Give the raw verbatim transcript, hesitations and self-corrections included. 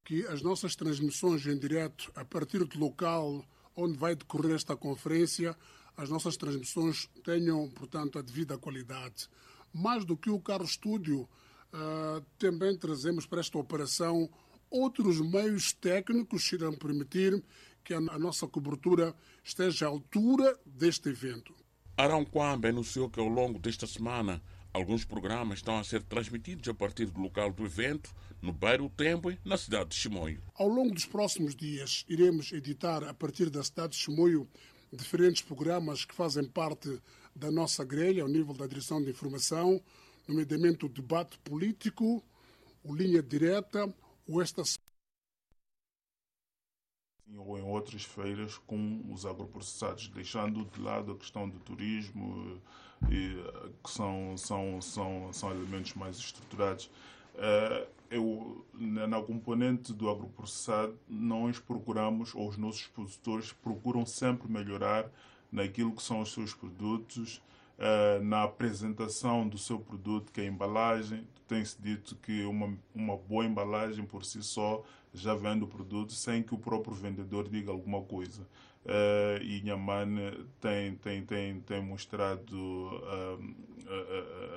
que as nossas transmissões em direto, a partir do local onde vai decorrer esta conferência, as nossas transmissões tenham, portanto, a devida qualidade. Mais do que o carro estúdio, uh, também trazemos para esta operação outros meios técnicos que irão permitir que a, a nossa cobertura esteja à altura deste evento. Arão Quambe anunciou que ao longo desta semana alguns programas estão a ser transmitidos a partir do local do evento, no Bairro Tembo, na cidade de Chimoio. Ao longo dos próximos dias, iremos editar, a partir da cidade de Chimoio, diferentes programas que fazem parte da nossa grelha, ao nível da direção de informação, nomeadamente o debate político, o Linha Direta, o Esta ou em outras feiras com os agroprocessados, deixando de lado a questão do turismo, e, que são, são, são, são elementos mais estruturados. Eu, na componente do agroprocessado, nós procuramos, ou os nossos expositores procuram sempre melhorar naquilo que são os seus produtos, na apresentação do seu produto, que é a embalagem. Tem-se dito que uma, uma boa embalagem por si só já vende o produto sem que o próprio vendedor diga alguma coisa. Uh, e Inhamane tem, tem, tem, tem mostrado uh, uh, uh,